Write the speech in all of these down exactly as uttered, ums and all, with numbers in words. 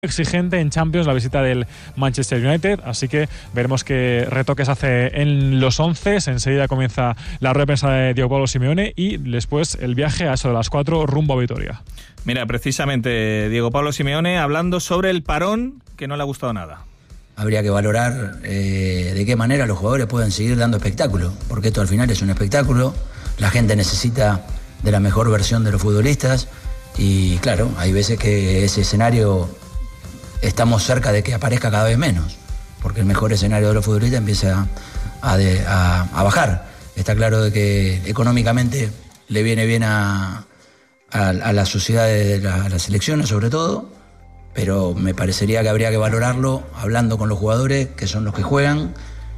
exigente en Champions la visita del Manchester United, así que veremos qué retoques hace en los once. Enseguida comienza la rueda de prensa de Diego Pablo Simeone y después el viaje a eso de las cuatro rumbo a Vitoria. Mira, precisamente Diego Pablo Simeone hablando sobre el parón que no le ha gustado nada. Habría que valorar eh, de qué manera los jugadores pueden seguir dando espectáculo, porque esto al final es un espectáculo, la gente necesita de la mejor versión de los futbolistas y claro, hay veces que ese escenario estamos cerca de que aparezca cada vez menos, porque el mejor escenario de los futbolistas empieza a, de, a, a bajar. Está claro de que económicamente le viene bien a, a, a la sociedad de la, a las selecciones sobre todo, pero me parecería que habría que valorarlo hablando con los jugadores, que son los que juegan.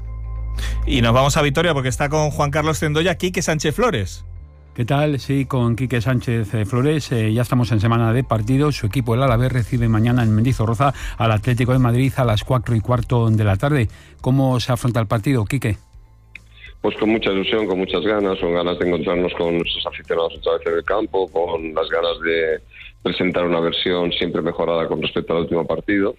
Y nos vamos a Vitoria porque está con Juan Carlos Cendoya, Quique Sánchez Flores. ¿Qué tal? Sí, con Quique Sánchez Flores. Eh, ya estamos en semana de partidos. Su equipo, el Alavés, recibe mañana en Mendizorroza al Atlético de Madrid a las cuatro y cuarto de la tarde. ¿Cómo se afronta el partido, Quique? Pues con mucha ilusión, con muchas ganas, con ganas de encontrarnos con nuestros aficionados otra vez en el campo, con las ganas de presentar una versión siempre mejorada con respecto al último partido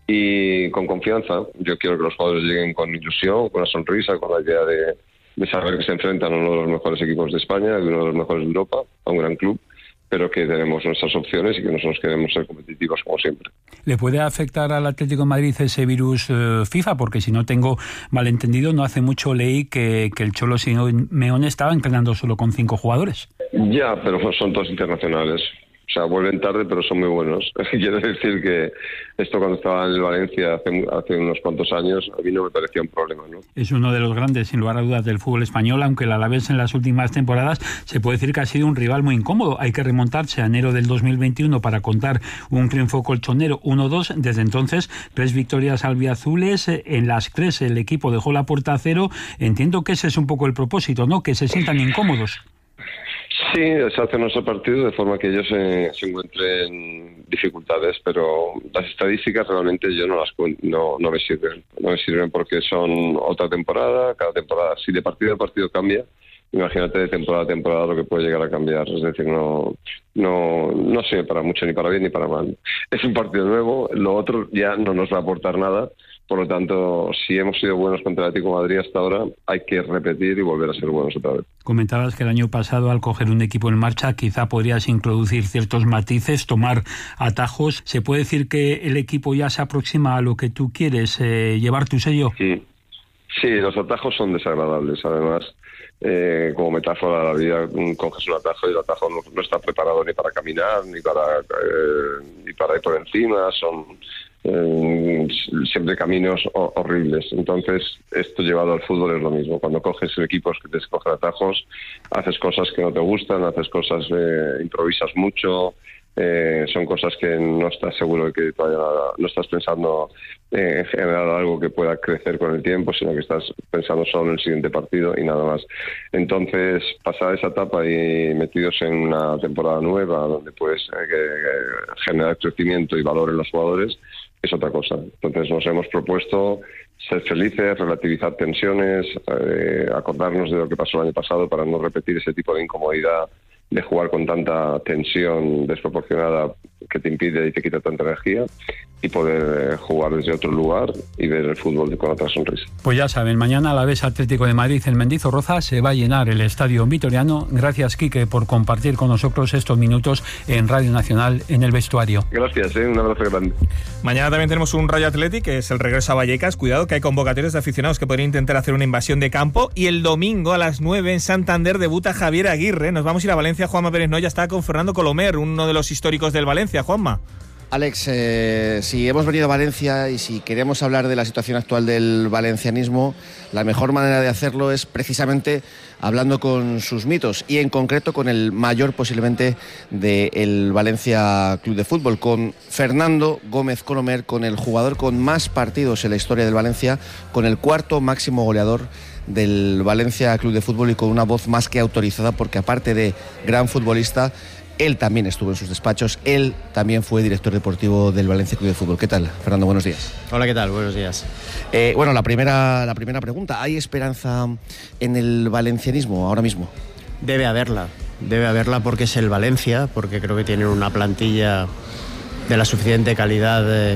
y con confianza. Yo quiero que los jugadores lleguen con ilusión, con una sonrisa, con la idea de de saber que se enfrentan a uno de los mejores equipos de España, y uno de los mejores de Europa, a un gran club, pero que tenemos nuestras opciones y que nosotros queremos ser competitivos como siempre. ¿Le puede afectar al Atlético de Madrid ese virus eh, FIFA? Porque si no tengo malentendido, no hace mucho leí que, que el Cholo Simeone estaba entrenando solo con cinco jugadores. Ya, pero son todos internacionales. O sea, vuelven tarde, pero son muy buenos. Quiero decir que esto cuando estaba en el Valencia hace, hace unos cuantos años, a mí no me parecía un problema, ¿no? Es uno de los grandes, sin lugar a dudas, del fútbol español, aunque el Alavés en las últimas temporadas se puede decir que ha sido un rival muy incómodo. Hay que remontarse a enero del dos mil veintiuno para contar un triunfo colchonero uno dos. Desde entonces, tres victorias albiazules. En las tres el equipo dejó la puerta a cero. Entiendo que ese es un poco el propósito, ¿no? Que se sientan incómodos. Sí, se hace nuestro partido de forma que ellos se, se encuentren dificultades, pero las estadísticas realmente yo no las no, no me sirven. No me sirven porque son otra temporada, cada temporada, si de partido a partido cambia, imagínate de temporada a temporada lo que puede llegar a cambiar. Es decir, no no no sirve para mucho, ni para bien ni para mal. Es un partido nuevo, lo otro ya no nos va a aportar nada. Por lo tanto, si hemos sido buenos contra el Atlético de Madrid hasta ahora, hay que repetir y volver a ser buenos otra vez. Comentabas que el año pasado, al coger un equipo en marcha, quizá podrías introducir ciertos matices, tomar atajos. ¿Se puede decir que el equipo ya se aproxima a lo que tú quieres, eh, llevar tu sello? Sí. Sí, los atajos son desagradables. Además, eh, como metáfora de la vida, coges un atajo y el atajo no, no está preparado ni para caminar, ni para, eh, ni para ir por encima. Son Eh, siempre caminos ho- horribles. Entonces, esto llevado al fútbol es lo mismo. Cuando coges equipos que te escogen atajos, haces cosas que no te gustan, haces cosas, eh, improvisas mucho, eh, son cosas que no estás seguro de que todavía no estás pensando en generar algo que pueda crecer con el tiempo, sino que estás pensando solo en el siguiente partido y nada más. Entonces, pasar esa etapa y metidos en una temporada nueva donde puedes eh, generar crecimiento y valor en los jugadores, es otra cosa. Entonces nos hemos propuesto ser felices, relativizar tensiones, eh, acordarnos de lo que pasó el año pasado para no repetir ese tipo de incomodidad de jugar con tanta tensión desproporcionada que te impide y te quita tanta energía, y poder eh, jugar desde otro lugar y ver el fútbol con otra sonrisa. Pues ya saben, mañana Alavés Atlético de Madrid en Mendizorroza, se va a llenar el estadio vitoriano. Gracias, Quique, por compartir con nosotros estos minutos en Radio Nacional en el vestuario. Gracias, ¿eh? Un abrazo grande. Mañana también tenemos un Rayo Athletic, que es el regreso a Vallecas. Cuidado que hay convocatorias de aficionados que podrían intentar hacer una invasión de campo. Y el domingo a las nueve en Santander debuta Javier Aguirre. Nos vamos a ir a Valencia. Juanma Pérez Noya está con Fernando Colomer, uno de los históricos del Valencia. Juanma. Alex, eh, si hemos venido a Valencia y si queremos hablar de la situación actual del valencianismo, la mejor manera de hacerlo es precisamente hablando con sus mitos y en concreto con el mayor posiblemente del Valencia Club de Fútbol, con Fernando Gómez Colomer, con el jugador con más partidos en la historia del Valencia, con el cuarto máximo goleador del Valencia Club de Fútbol y con una voz más que autorizada porque aparte de gran futbolista, él también estuvo en sus despachos, él también fue director deportivo del Valencia Club de Fútbol. ¿Qué tal, Fernando? Buenos días. Hola, ¿qué tal? Buenos días. Eh, bueno, la primera, la primera pregunta, ¿hay esperanza en el valencianismo ahora mismo? Debe haberla, debe haberla porque es el Valencia, porque creo que tienen una plantilla de la suficiente calidad eh,